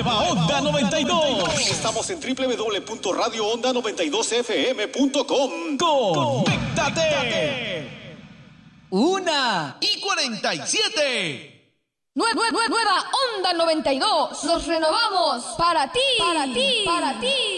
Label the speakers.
Speaker 1: Nueva Onda 92.
Speaker 2: Estamos en www.radioonda92fm.com.
Speaker 1: ¡Conéctate!
Speaker 3: 1:47.
Speaker 4: Nueva Onda 92. Nos renovamos para ti, para ti, para ti.